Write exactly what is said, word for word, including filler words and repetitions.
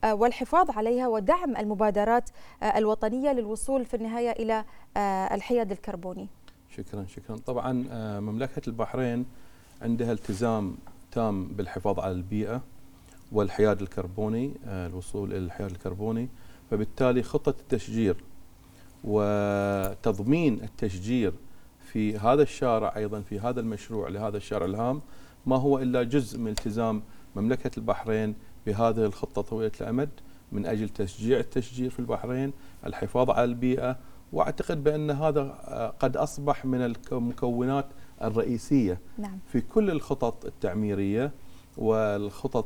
والحفاظ عليها ودعم المبادرات الوطنية للوصول في النهاية إلى الحياد الكربوني؟ شكرا شكرا. طبعا مملكة البحرين عندها التزام تام بالحفاظ على البيئة والحياد الكربوني، الوصول إلى الحياد الكربوني، فبالتالي خطة التشجير وتضمين التشجير في هذا الشارع، أيضا في هذا المشروع لهذا الشارع الهام، ما هو إلا جزء من التزام مملكة البحرين بهذه الخطة طويلة الأمد من أجل تشجيع التشجير في البحرين، الحفاظ على البيئة. وأعتقد بأن هذا قد أصبح من المكونات الرئيسية نعم. في كل الخطط التعميرية والخطط